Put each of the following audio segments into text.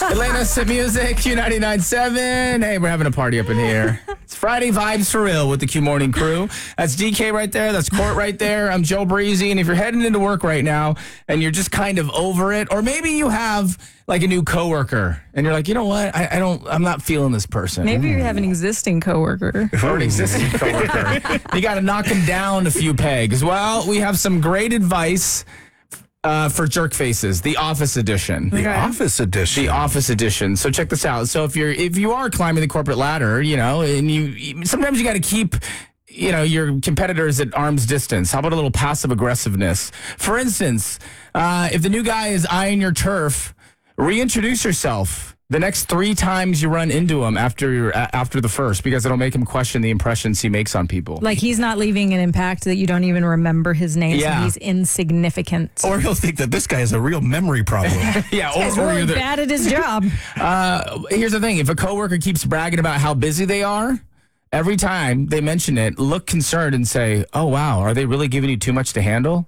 Atlanta's Music, Q99.7. Hey, we're having a party up in here. It's Friday Vibes for Real with the Q Morning Crew. That's DK right there. That's Court right there. I'm Joe Breezy. And if you're heading into work right now and you're just kind of over it, or maybe you have like a new coworker and you're like, you know what? I'm not feeling this person. Maybe you have an existing coworker. Or an existing coworker. You got to knock them down a few pegs. Well, we have some great advice for jerk faces, the Office Edition. The Office Edition. The Office Edition. So check this out. So if you are climbing the corporate ladder, and you sometimes you got to keep your competitors at arm's distance. How about a little passive aggressiveness? For instance, if the new guy is eyeing your turf, reintroduce yourself the next 3 times you run into him after the first, because it'll make him question the impressions he makes on people. Like he's not leaving an impact that you don't even remember his name, so he's insignificant. Or he'll think that this guy has a real memory problem. Yeah, he's really bad at his job. Here's the thing. If a coworker keeps bragging about how busy they are, every time they mention it, look concerned and say, "Oh, wow, are they really giving you too much to handle?"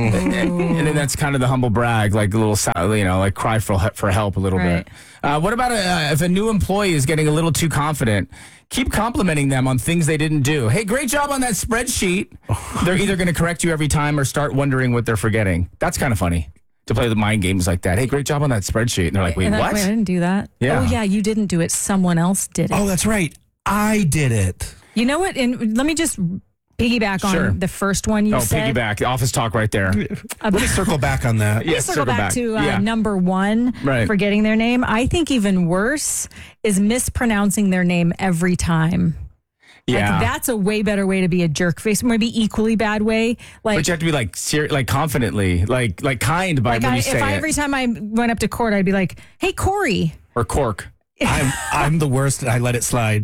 And then that's kind of the humble brag, like a little, like cry for help a little bit. What about if a new employee is getting a little too confident? Keep complimenting them on things they didn't do. Hey, great job on that spreadsheet. They're either going to correct you every time or start wondering what they're forgetting. That's kind of funny to play the mind games like that. Hey, great job on that spreadsheet. And they're like, wait, what? Wait, I didn't do that. Yeah. Oh, yeah, you didn't do it. Someone else did it. Oh, that's right. I did it. You know what? And let me just piggyback on the first one you said. Piggyback. Office talk right there. Let me circle back on that. Let's circle back to number one, forgetting their name. I think even worse is mispronouncing their name every time. Yeah. Like, that's a way better way to be a jerk face. Maybe equally bad way. But you have to be like confidently, like kind by when you say it. Every time I went up to Court, I'd be like, "Hey, Corey." Or Cork. I'm the worst. I let it slide.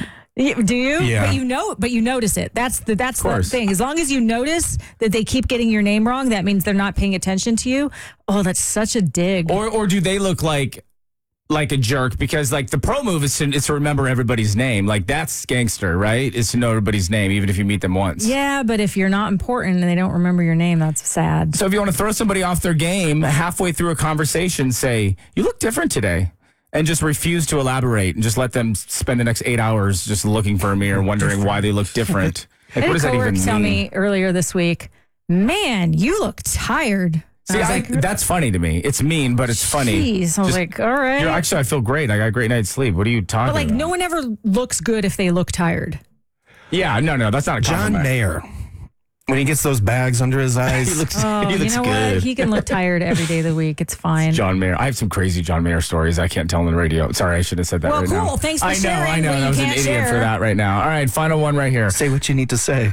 Do you? Yeah. But you notice it. That's the thing. As long as you notice that they keep getting your name wrong, that means they're not paying attention to you. Oh, that's such a dig. Or do they look like a jerk? Because like the pro move is to remember everybody's name. Like that's gangster, right? Is to know everybody's name, even if you meet them once. Yeah, but if you're not important and they don't remember your name, that's sad. So if you want to throw somebody off their game, halfway through a conversation, say, "You look different today." And just refuse to elaborate and just let them spend the next 8 hours just looking for a mirror, wondering why they look different. Like, what does that even mean? Tell me earlier this week, "Man, you look tired." See, that's funny to me. It's mean, but it's funny. Jeez, I was like, all right. Actually, I feel great. I got a great night's sleep. What are you talking about? But no one ever looks good if they look tired. Yeah, no, that's not a compliment. John Mayer. When he gets those bags under his eyes, he looks you know good. What? He can look tired every day of the week. It's fine. It's John Mayer. I have some crazy John Mayer stories. I can't tell on the radio. Sorry, I should have said that right now. Well, cool. Thanks for sharing. I know. I was an idiot for that right now. All right, final one right here. Say what you need to say.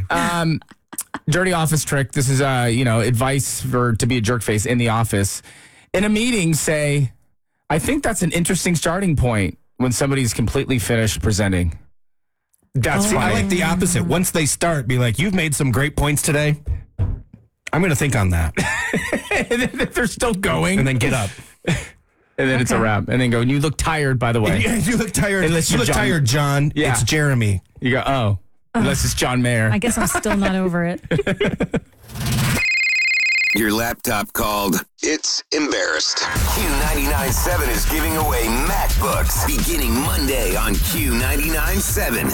Dirty office trick. This is, advice to be a jerk face in the office. In a meeting, say, "I think that's an interesting starting point," when somebody's completely finished presenting. That's funny. I like the opposite. Once they start, be like, "You've made some great points today. I'm going to think on that." And then if they're still going. And then get up. And then it's a wrap. And then go, "You look tired, by the way." You look tired. Unless you look tired, John. Yeah. It's Jeremy. You go, "Oh." Unless it's John Mayer. I guess I'm still not over it. Your laptop called. It's embarrassed. Q99.7 is giving away MacBooks beginning Monday on Q99.7.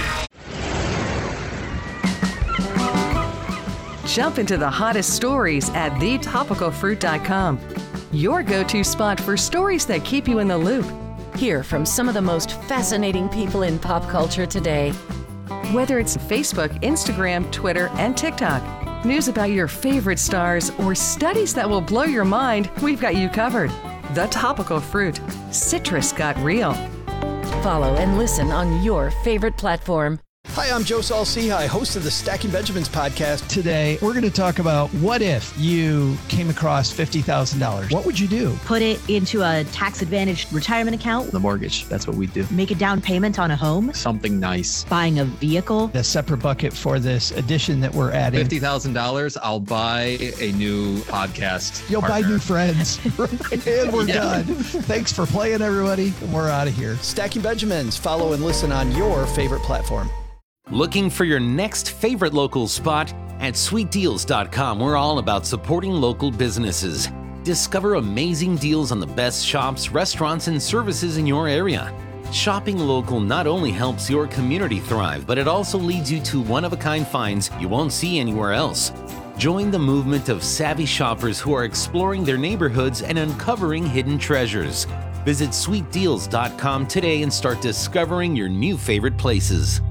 Jump into the hottest stories at thetopicalfruit.com. Your go-to spot for stories that keep you in the loop. Hear from some of the most fascinating people in pop culture today. Whether it's Facebook, Instagram, Twitter, and TikTok, news about your favorite stars, or studies that will blow your mind, we've got you covered. The Topical Fruit. Citrus got real. Follow and listen on your favorite platform. Hi, I'm Joe Saul-Sehy, host of the Stacking Benjamins podcast. Today, we're going to talk about what if you came across $50,000? What would you do? Put it into a tax-advantaged retirement account. The mortgage, that's what we do. Make a down payment on a home. Something nice. Buying a vehicle. A separate bucket for this addition that we're adding. $50,000, I'll buy a new podcast. You'll partner. buy new friends. And we're done. Thanks for playing, everybody. And we're out of here. Stacking Benjamins. Follow and listen on your favorite platform. Looking for your next favorite local spot? At sweetdeals.com, we're all about supporting local businesses. Discover amazing deals on the best shops, restaurants, and services in your area. Shopping local not only helps your community thrive, but it also leads you to one-of-a-kind finds you won't see anywhere else. Join the movement of savvy shoppers who are exploring their neighborhoods and uncovering hidden treasures. Visit sweetdeals.com today and start discovering your new favorite places.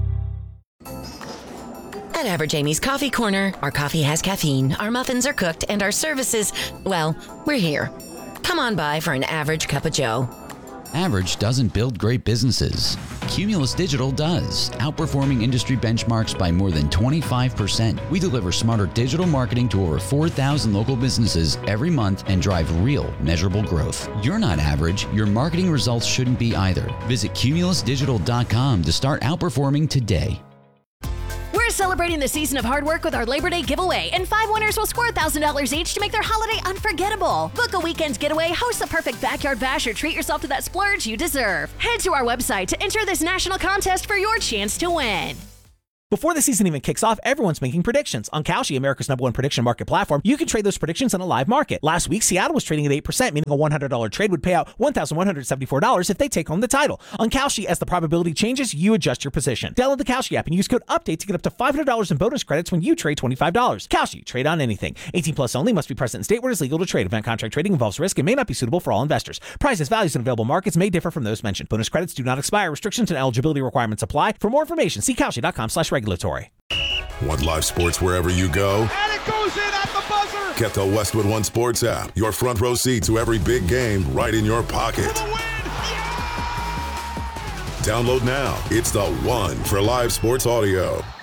At Average Amy's Coffee Corner, our coffee has caffeine, our muffins are cooked, and our services, well, we're here. Come on by for an average cup of joe. Average doesn't build great businesses. Cumulus Digital does, outperforming industry benchmarks by more than 25%. We deliver smarter digital marketing to over 4,000 local businesses every month and drive real, measurable growth. You're not average. Your marketing results shouldn't be either. Visit cumulusdigital.com to start outperforming today. We're celebrating the season of hard work with our Labor Day giveaway, and 5 winners will score $1,000 each to make their holiday unforgettable. Book a weekend getaway, host the perfect backyard bash, or treat yourself to that splurge you deserve. Head to our website to enter this national contest for your chance to win. Before the season even kicks off, everyone's making predictions. On Kalshi, America's #1 prediction market platform, you can trade those predictions in a live market. Last week, Seattle was trading at 8%, meaning a $100 trade would pay out $1,174 if they take home the title. On Kalshi, as the probability changes, you adjust your position. Download the Kalshi app and use code UPDATE to get up to $500 in bonus credits when you trade $25. Kalshi, trade on anything. 18 plus only, must be present in state where it is legal to trade. Event contract trading involves risk and may not be suitable for all investors. Prices, values, and available markets may differ from those mentioned. Bonus credits do not expire. Restrictions and eligibility requirements apply. For more information, see Kalshi.com/regulatory. Want live sports wherever you go? And it goes in at the buzzer! Get the Westwood One Sports app. Your front row seat to every big game right in your pocket. For the win! Yeah! Download now. It's the one for live sports audio.